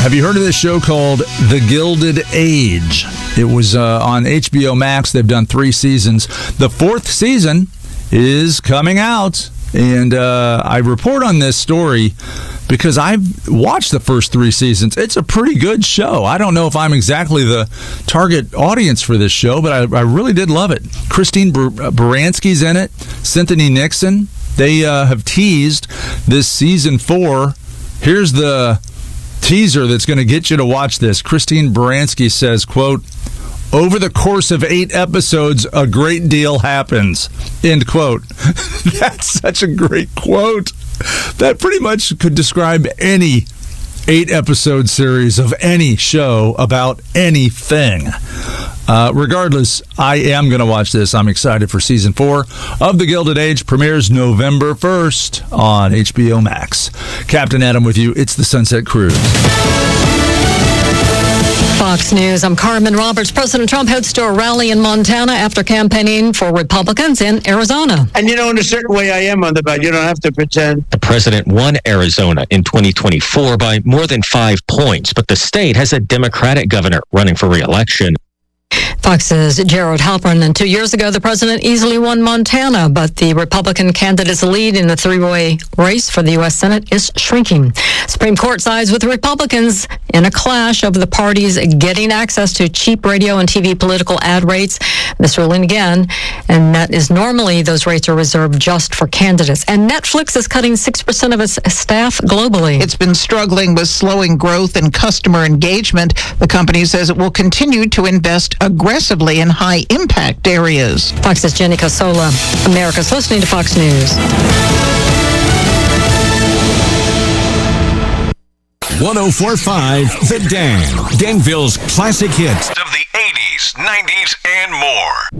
Have you heard of this show called The Gilded Age? It was on HBO Max. They've done 3 seasons. The 4th season is coming out. And I report on this story because I've watched the first 3 seasons. It's a pretty good show. I don't know if I'm exactly the target audience for this show, but I really did love it. Christine Baranski's in it. Cynthia Nixon. They have teased this season 4. Here's the teaser that's going to get you to watch this. Christine Baranski says, quote, "Over the course of 8 episodes, a great deal happens." End quote. That's such a great quote. That pretty much could describe any 8-episode series of any show about anything. Regardless, I am going to watch this. I'm excited for season 4 of The Gilded Age. Premieres November 1st on HBO Max. Captain Adam with you. It's the Sunset Cruise. Fox News, I'm Carmen Roberts. President Trump heads to a rally in Montana after campaigning for Republicans in Arizona. And in a certain way, I am on the ballot. You don't have to pretend. The president won Arizona in 2024 by more than 5 points, but the state has a Democratic governor running for re-election. Fox's Jared Halpern. And 2 years ago, the president easily won Montana, but the Republican candidate's lead in the 3-way race for the U.S. Senate is shrinking. Supreme Court sides with Republicans in a clash over the parties getting access to cheap radio and TV political ad rates. This ruling again, and that is normally those rates are reserved just for candidates. And Netflix is cutting 6% of its staff globally. It's been struggling with slowing growth and customer engagement. The company says it will continue to invest aggressively in high-impact areas. Fox's Jenny Cosola. America's listening to Fox News. 104.5 The Dan. Danville's classic hits of the 80s, 90s, and more.